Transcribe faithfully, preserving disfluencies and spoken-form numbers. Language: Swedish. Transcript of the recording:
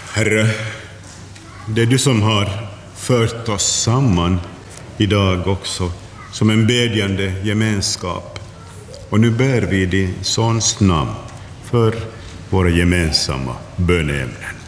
Herre, det är du som har fört oss samman idag också som en bedjande gemenskap. Och nu ber vi i din sons namn för våra gemensamma böneämnen.